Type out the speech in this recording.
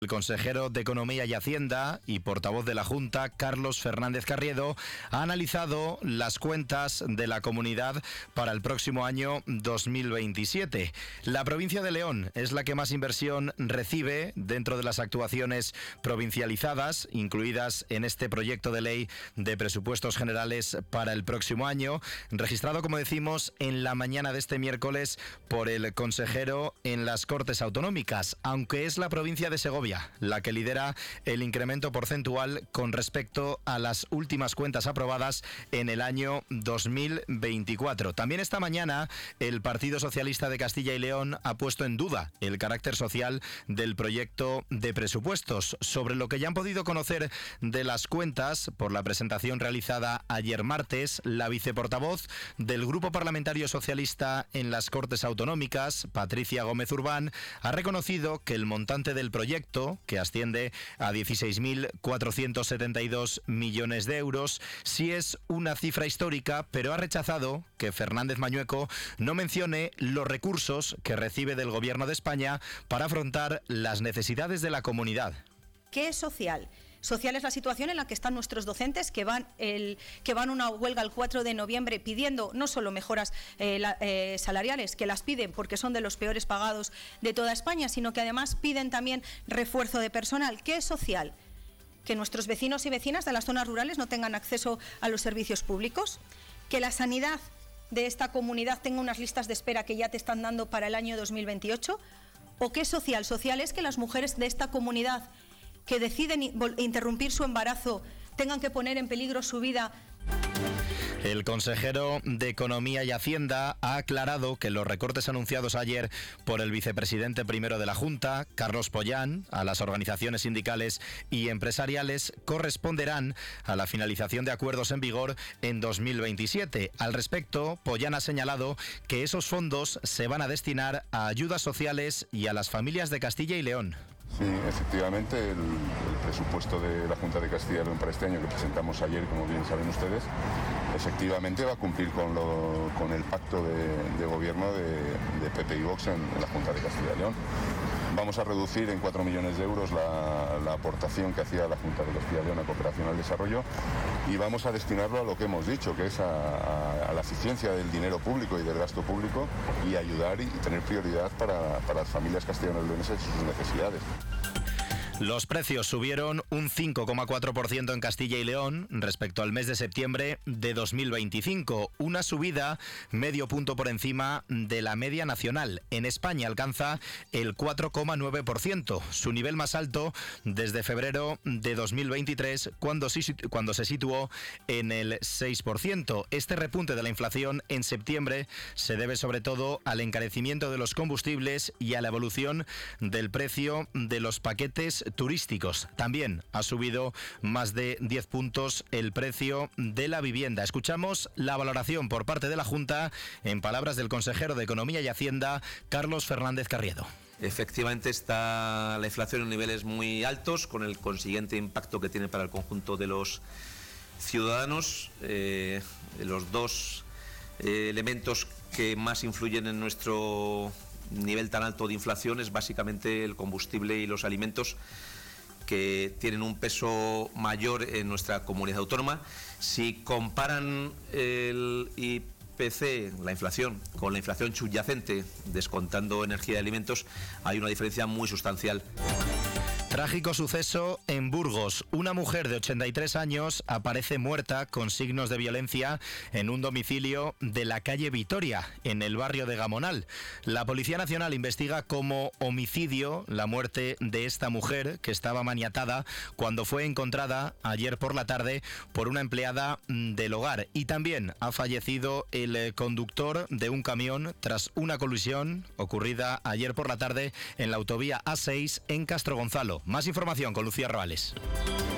El consejero de Economía y Hacienda y portavoz de la Junta, Carlos Fernández Carriedo, ha analizado las cuentas de la comunidad para el próximo año 2027. La provincia de León es la que más inversión recibe dentro de las actuaciones provincializadas, incluidas en este proyecto de ley de presupuestos generales para el próximo año, registrado, como decimos, en la mañana de este miércoles por el consejero en las Cortes Autonómicas, aunque es la provincia de Segovia la que lidera el incremento porcentual con respecto a las últimas cuentas aprobadas en el año 2024. También esta mañana el Partido Socialista de Castilla y León ha puesto en duda el carácter social del proyecto de presupuestos. Sobre lo que ya han podido conocer de las cuentas por la presentación realizada ayer martes, la viceportavoz del Grupo Parlamentario Socialista en las Cortes Autonómicas, Patricia Gómez Urbán, ha reconocido que el montante del proyecto, que asciende a 16.472 millones de euros, sí es una cifra histórica, pero ha rechazado que Fernández Mañueco no mencione los recursos que recibe del Gobierno de España para afrontar las necesidades de la comunidad. ¿Qué es social? Social es la situación en la que están nuestros docentes que van a una huelga el 4 de noviembre pidiendo no solo mejoras salariales, que las piden porque son de los peores pagados de toda España, sino que además piden también refuerzo de personal. ¿Qué es social? Que nuestros vecinos y vecinas de las zonas rurales no tengan acceso a los servicios públicos, que la sanidad de esta comunidad tenga unas listas de espera que ya te están dando para el año 2028. ¿O qué es social? Social es que las mujeres de esta comunidad que deciden interrumpir su embarazo tengan que poner en peligro su vida. El consejero de Economía y Hacienda ha aclarado que los recortes anunciados ayer por el vicepresidente primero de la Junta, Carlos Pollán, a las organizaciones sindicales y empresariales corresponderán a la finalización de acuerdos en vigor en 2027. Al respecto, Pollán ha señalado que esos fondos se van a destinar a ayudas sociales y a las familias de Castilla y León. Sí, efectivamente, el presupuesto de la Junta de Castilla y León para este año que presentamos ayer, como bien saben ustedes, efectivamente va a cumplir con el pacto de gobierno de PP y Vox en la Junta de Castilla y León. Vamos a reducir en 4 millones de euros la aportación que hacía la Junta de Castilla y León a Cooperación al Desarrollo y vamos a destinarlo a lo que hemos dicho, que es a la eficiencia del dinero público y del gasto público y ayudar y tener prioridad para las familias castellanos-leonesas y sus necesidades. Los precios subieron un 5,4% en Castilla y León respecto al mes de septiembre de 2025, una subida medio punto por encima de la media nacional. En España alcanza el 4,9%, su nivel más alto desde febrero de 2023, cuando se situó en el 6%. Este repunte de la inflación en septiembre se debe sobre todo al encarecimiento de los combustibles y a la evolución del precio de los paquetes turísticos. También ha subido más de 10 puntos el precio de la vivienda. Escuchamos la valoración por parte de la Junta en palabras del consejero de Economía y Hacienda, Carlos Fernández Carriedo. Efectivamente está la inflación en niveles muy altos, con el consiguiente impacto que tiene para el conjunto de los ciudadanos. Los dos elementos que más influyen en nuestro nivel tan alto de inflación es básicamente el combustible y los alimentos, que tienen un peso mayor en nuestra comunidad autónoma. Si comparan el IPC, la inflación, con la inflación subyacente, descontando energía y alimentos, hay una diferencia muy sustancial. Trágico suceso en Burgos. Una mujer de 83 años aparece muerta con signos de violencia en un domicilio de la calle Vitoria, en el barrio de Gamonal. La Policía Nacional investiga como homicidio la muerte de esta mujer, que estaba maniatada cuando fue encontrada ayer por la tarde por una empleada del hogar. Y también ha fallecido el conductor de un camión tras una colisión ocurrida ayer por la tarde en la autovía A6 en Castro Gonzalo. Más información con Lucía Roales.